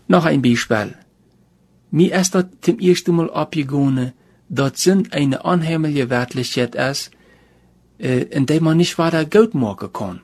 Noch ein Beispiel. Mir ist das zum ersten Mal abgegangen, dass Sinn eine unheimliche Wertlichkeit ist, in der man nicht weiter Geld machen kann.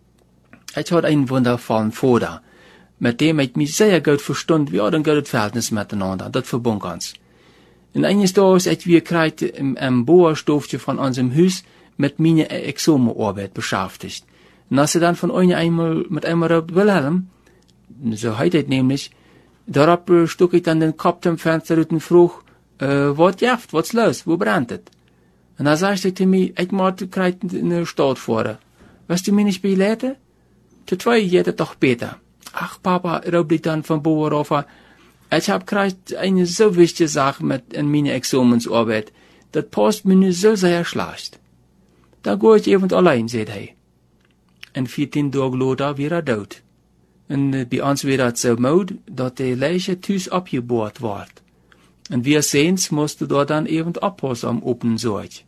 Ich hatte einen wundervollen Vater, mit dem ich mich sehr gut verstund. Wir hatten ein gutes Verhältnis miteinander, das verbund uns. Und eines Tages, ich wir kreite im Bohrstofje von unserem Haus mit meiner Examenarbeit beschäftigt. Und als sie dann von euch einmal mit einmal rupt, Wilhelm, so heißt es nämlich, darauf stuck ich dann den Kopf zum Fenster und frug, was jaft, was los, wo brennt es? Und dann sagte ich zu mir, ich muss in der Stadt fahren. Wirst du mir nicht beleiten? Zu zwei geht es doch besser. Ach, Papa, rupt ich dann von Boer auf, ich hab gekriegt eine so wichtige Sache mit in meine Examensarbeit. Das passt mir nicht so sehr schlecht. Da geh ich eben allein, sagt er. Und 14 Tage später wieder tot. Und bei uns wird das so maud, dass die Leiche Tüß abgebohrt wird. Und wir sehen's, musste dort dann eben abpassen am offenen Sorg.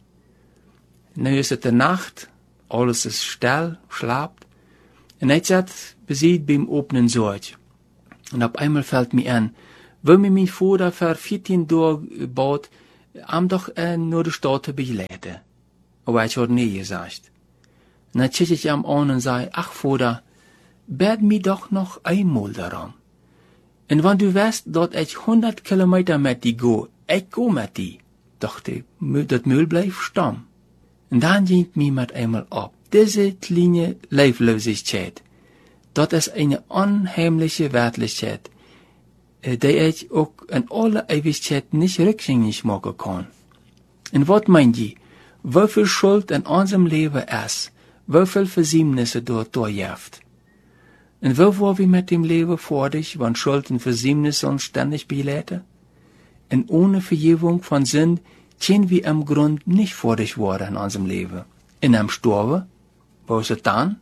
Nu ist es die Nacht, alles ist still, schlaft. Und ich sat besiegt beim offenen Sorg. Und auf einmal fällt mir an, wenn mir mein Vater für 14 Tage baut, doch nur die Stadt zu begleiten. Aber ich hatte nie gesagt. Und dann schick ich ihm an und sag, ach Vater, bet mir doch noch einmal daran. Und wenn du weißt, dass ich 100 Kilometer mit dir go, ich go mit dir. Doch das Müll bleibt stehen. Und dann ging mir mit einmal ab. Diese kleine Leiblosigkeit, das ist eine unheimliche Wertlichkeit, die ich auch in aller Ewigkeit nicht rückgängig machen kann. Und was meint ihr? Wie viel Schuld in unserem Leben ist, wie viel Versäumnisse dort durchjäft? Und wo war wir mit dem Leben fertig, wenn Schuld und Versäumnisse uns ständig beleiten? Und ohne Vergebung von Sinn können wir im Grund nicht fertig werden in unserem Leben. In einem Sterben? Wo ist es dann?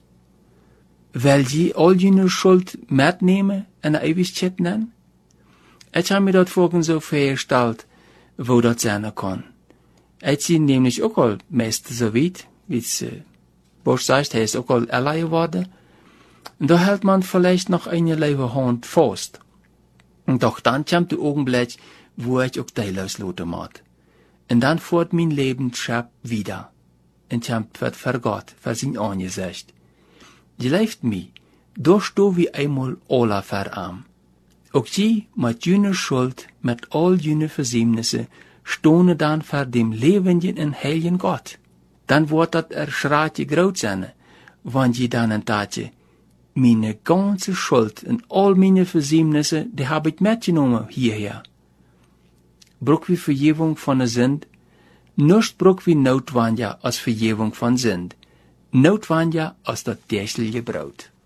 Weil sie all jene Schuld mitnehmen in der Ewigkeit nennen? Ich habe mir das vorhin so vorgestellt, wo das sein kann. Ich bin nämlich auch al meist so weit, wie es Bosch sagt, er ist auch al allein geworden. Und da hält man vielleicht noch eine leere Hand fest. Und doch dann kommt der Augenblick, wo ich auch teilhaus loten muss. Und dann fährt mein Leben schab wieder. Und kommt wird für Gott, für sein Angesicht. Die leift mich, da sto wie einmal alle verarm. Auch sie, mit jüner Schuld, mit all jüner Versäumnisse, stohne dann vor dem lebenden und heiligen Gott. Dann wird das erschrecklich groß sein, wenn je dann ein Tatje, meine ganze Schuld und all meine Versäumnisse, die hab ich mitgenommen hierher. Brauch wie Vergebung von der Sünd, nicht brauch wie notwendig als Vergebung von Sünd, notwendig als das tägliche Brot.